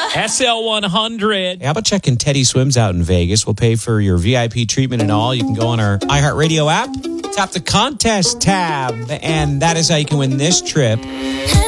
SL100. How about checking Teddy Swims out in Vegas? We'll pay for your VIP treatment and all. You can go on our iHeartRadio app, tap the contest tab, and that is how you can win this trip.